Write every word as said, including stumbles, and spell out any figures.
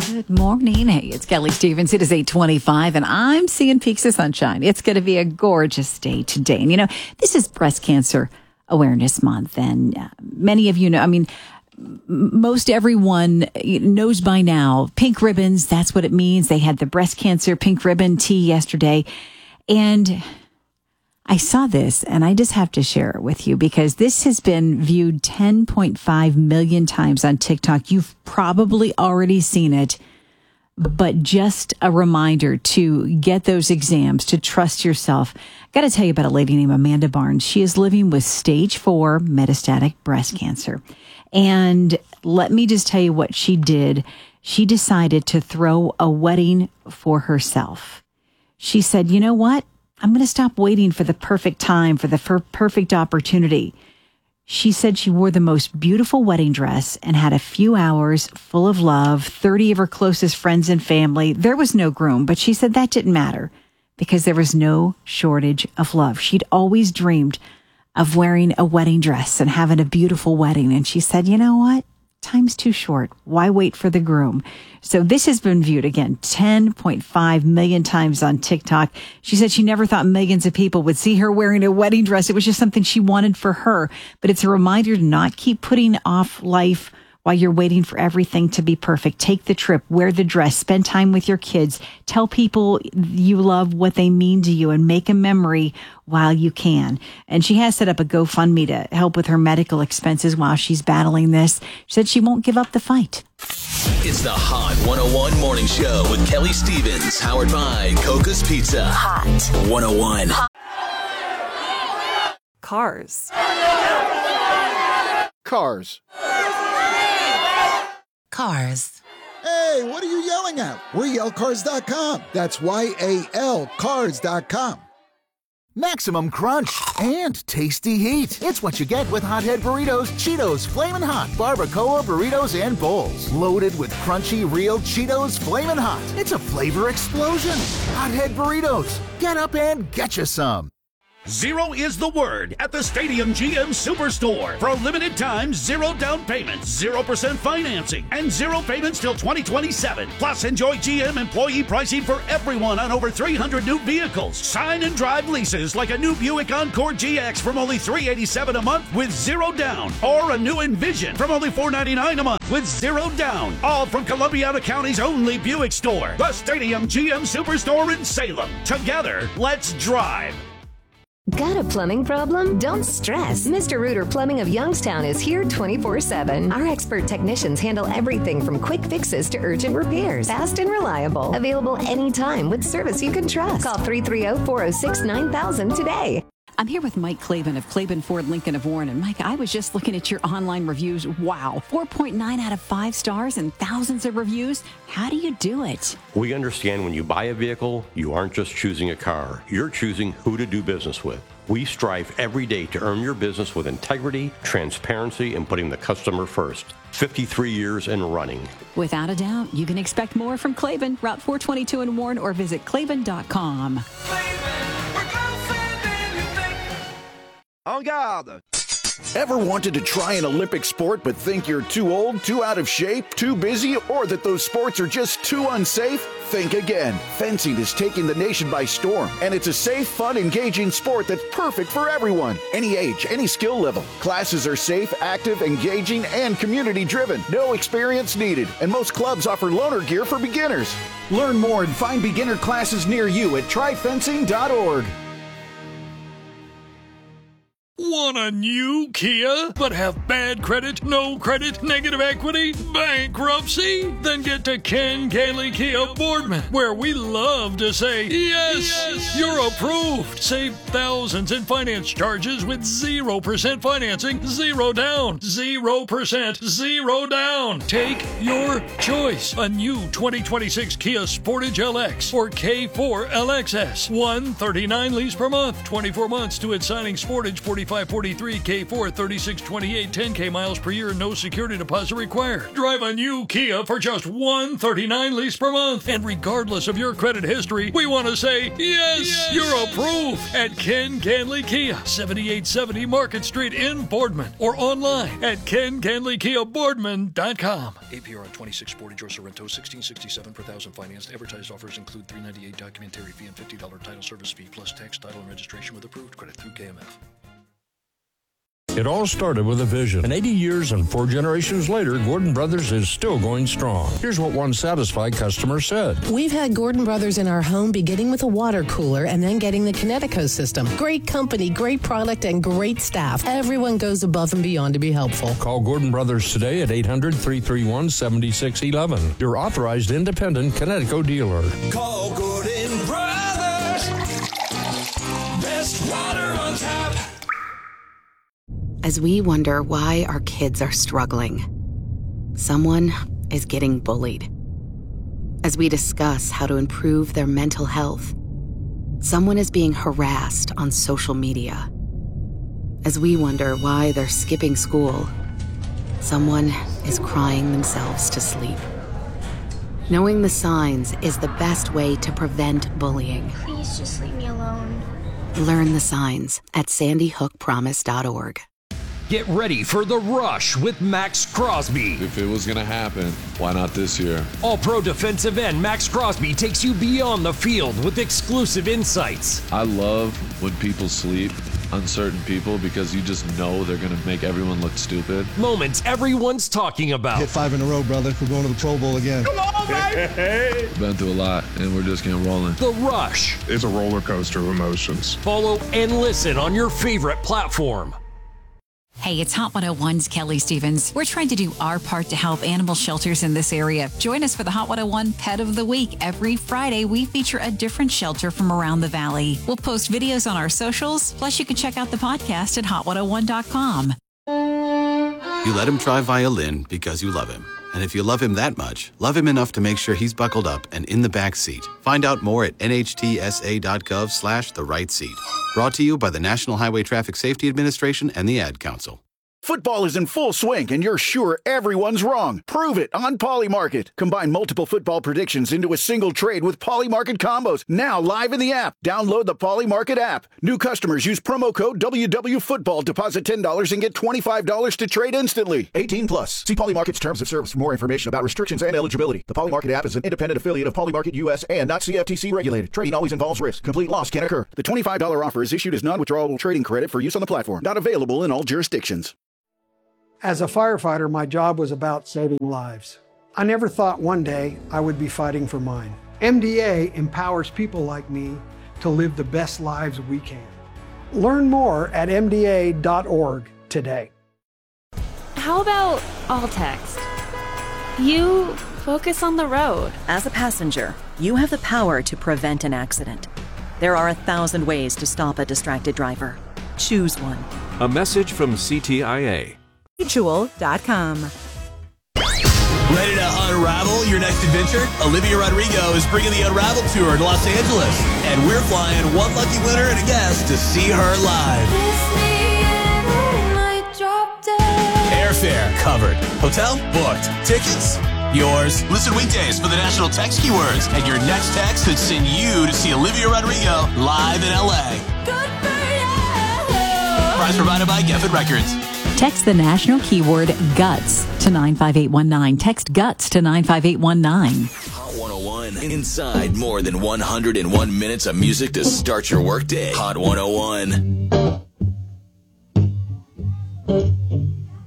Good morning. Hey, it's Kelly Stevens. It is eight twenty-five, and I'm seeing peaks of sunshine. It's going to be a gorgeous day today. And, you know, this is Breast Cancer Awareness Month, and uh, many of you know, I mean, m- most everyone knows by now, pink ribbons, that's what it means. They had the breast cancer pink ribbon tea yesterday, and I saw this, and I just have to share it with you because this has been viewed ten point five million times on TikTok. You've probably already seen it, but just a reminder to get those exams, to trust yourself. I got to tell you about a lady named Amanda Barnes. She is living with stage four metastatic breast cancer. And let me just tell you what she did. She decided to throw a wedding for herself. She said, you know what? I'm going to stop waiting for the perfect time, for the for perfect opportunity. She said she wore the most beautiful wedding dress and had a few hours full of love, thirty of her closest friends and family. There was no groom, but she said that didn't matter because there was no shortage of love. She'd always dreamed of wearing a wedding dress and having a beautiful wedding. And she said, you know what? Time's too short. Why wait for the groom? So this has been viewed again ten point five million times on TikTok. She said she never thought millions of people would see her wearing a wedding dress. It was just something she wanted for her. But it's a reminder to not keep putting off life while you're waiting for everything to be perfect. Take the trip, wear the dress, spend time with your kids, tell people you love what they mean to you, and make a memory while you can. And she has set up a GoFundMe to help with her medical expenses while she's battling this. She said she won't give up the fight. It's the Hot one oh one Morning Show with Kelly Stevens, powered by Coca's Pizza. Hot one oh one. Cars. Cars. Cars. Hey, what are you yelling at? We're yell cars dot com. That's Y A L cars dot com. Maximum crunch and tasty heat. It's what you get with Hothead Burritos, Cheetos, Flamin' Hot, Barbacoa Burritos, and Bowls. Loaded with crunchy, real Cheetos Flamin' Hot. It's a flavor explosion. Hothead Burritos. Get up and get you some. Zero is the word at the Stadium G M Superstore. For a limited time, zero down payments, zero percent financing, and zero payments till twenty twenty-seven. Plus, enjoy G M employee pricing for everyone on over three hundred new vehicles. Sign and drive leases like a new Buick Encore G X from only three hundred eighty-seven dollars a month with zero down. Or a new Envision from only four hundred ninety-nine dollars a month with zero down. All from Columbiana County's only Buick store. The Stadium G M Superstore in Salem. Together, let's drive. Got a plumbing problem? Don't stress. Mister Rooter Plumbing of Youngstown is here twenty-four seven. Our expert technicians handle everything from quick fixes to urgent repairs. Fast and reliable. Available anytime with service you can trust. Call three three zero, four zero six, nine thousand today. I'm here with Mike Claiborne of Claiborne Ford Lincoln of Warren. And Mike, I was just looking at your online reviews. Wow, four point nine out of five stars and thousands of reviews. How do you do it? We understand when you buy a vehicle, you aren't just choosing a car. You're choosing who to do business with. We strive every day to earn your business with integrity, transparency, and putting the customer first. fifty-three years and running. Without a doubt, you can expect more from Claiborne, Route four twenty-two in Warren, or visit Claiborne dot com. En garde! Ever wanted to try an Olympic sport but think you're too old, too out of shape, too busy, or that those sports are just too unsafe? Think again. Fencing is taking the nation by storm, and it's a safe, fun, engaging sport that's perfect for everyone. Any age, any skill level. Classes are safe, active, engaging, and community-driven. No experience needed, and most clubs offer loaner gear for beginners. Learn more and find beginner classes near you at try fencing dot org. Want a new Kia, but have bad credit, no credit, negative equity, bankruptcy? Then get to Ken Gailey Kia Boardman, where we love to say, yes, yes, you're approved. Save thousands in finance charges with zero percent financing, zero down, zero percent, zero down. Take your choice. A new twenty twenty-six Kia Sportage L X or K four L X S. one thirty-nine lease per month, twenty-four months to its signing Sportage, forty-five forty thirty-three K four, thirty-six twenty-eight, ten K miles per year, no security deposit required. Drive a new Kia for just one hundred thirty-nine dollars lease per month. And regardless of your credit history, we want to say, yes, yes, you're approved at Ken Ganley Kia, seventy-eight seventy Market Street in Boardman, or online at ken ganley kia boardman dot com. A P R on twenty-six forty George Sorrento, sixteen sixty-seven per thousand financed. Advertised offers include three ninety-eight documentary fee and fifty dollars title service fee, plus tax, title, and registration with approved credit through K M F. It all started with a vision, and eighty years and four generations later, Gordon Brothers is still going strong. Here's what one satisfied customer said. We've had Gordon Brothers in our home, beginning with a water cooler and then getting the Kinetico system. Great company, great product, and great staff. Everyone goes above and beyond to be helpful. Call Gordon Brothers today at eight hundred, three three one, seven six one one. Your authorized independent Kinetico dealer. Call Gordon Brothers. Best water on tap. As we wonder why our kids are struggling, someone is getting bullied. As we discuss how to improve their mental health, someone is being harassed on social media. As we wonder why they're skipping school, someone is crying themselves to sleep. Knowing the signs is the best way to prevent bullying. Please just leave me alone. Learn the signs at sandy hook promise dot org. Get ready for The Rush with Max Crosby. If it was going to happen, why not this year? All-pro defensive end Max Crosby takes you beyond the field with exclusive insights. I love when people sleep, uncertain people, because you just know they're going to make everyone look stupid. Moments everyone's talking about. Hit five in a row, brother. We're going to the Pro Bowl again. Come on, baby! Been through a lot, and we're just getting rolling. The Rush. It's a roller coaster of emotions. Follow and listen on your favorite platform. Hey, it's Hot one oh one's Kelly Stevens. We're trying to do our part to help animal shelters in this area. Join us for the Hot one oh one Pet of the Week. Every Friday, we feature a different shelter from around the valley. We'll post videos on our socials, plus you can check out the podcast at hot one oh one dot com. You let him try violin because you love him. And if you love him that much, love him enough to make sure he's buckled up and in the back seat. Find out more at N H T S A dot gov slash the right seat. Brought to you by the National Highway Traffic Safety Administration and the Ad Council. Football is in full swing, and you're sure everyone's wrong. Prove it on Polymarket. Combine multiple football predictions into a single trade with Polymarket combos. Now live in the app. Download the Polymarket app. New customers use promo code W W Football. Deposit ten dollars and get twenty-five dollars to trade instantly. eighteen plus. See Polymarket's terms of service for more information about restrictions and eligibility. The Polymarket app is an independent affiliate of Polymarket U S and not C F T C regulated. Trading always involves risk. Complete loss can occur. The twenty-five dollars offer is issued as non-withdrawable trading credit for use on the platform. Not available in all jurisdictions. As a firefighter, my job was about saving lives. I never thought one day I would be fighting for mine. M D A empowers people like me to live the best lives we can. Learn more at M D A dot org today. How about all text? You focus on the road. As a passenger, you have the power to prevent an accident. There are a thousand ways to stop a distracted driver. Choose one. A message from C T I A. Mutual dot com. Ready to unravel your next adventure? Olivia Rodrigo is bringing the Unravel Tour to Los Angeles, and we're flying one lucky winner and a guest to see her live. Airfare covered. Hotel booked. Tickets yours. Listen weekdays for the national text keywords, and your next text could send you to see Olivia Rodrigo live in L A. Good for you. Prize provided by Geffen Records. Text the national keyword GUTS to nine five eight one nine. Text GUTS to nine five eight one nine. Hot one oh one. Inside more than one hundred one minutes of music to start your workday. Hot one oh one.